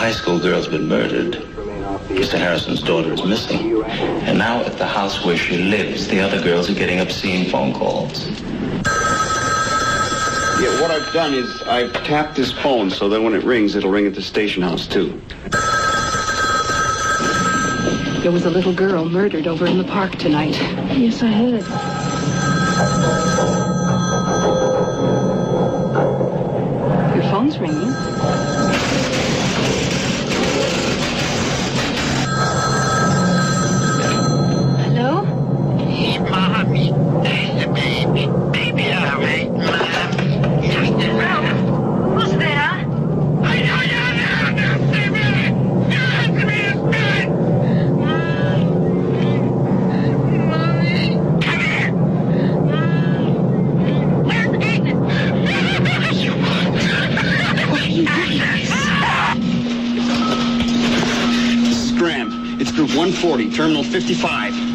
high school girl's been murdered. Mr. Harrison's daughter is missing. And now at the house where she lives, the other girls are getting obscene phone calls. Yeah, what I've done is I've tapped his phone so that when it rings, it'll ring at the station house, too. There was a little girl murdered over in the park tonight. Yes, I heard. Your phone's ringing. Hello? Hey, Mommy. There's the baby. Baby, all right, Mom. Just a minute. Who's there? This is Graham. It's group 140, terminal 55.